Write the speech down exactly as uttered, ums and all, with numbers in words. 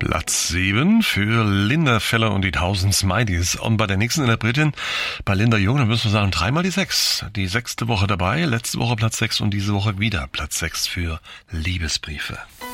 Platz sieben für Linda Feller und die tausend Smileys. Und bei der nächsten Interpretin, bei Linda Jung, da müssen wir sagen, dreimal die sechs. Die sechste Woche dabei, letzte Woche Platz sechs und diese Woche wieder Platz sechs für Liebesbriefe.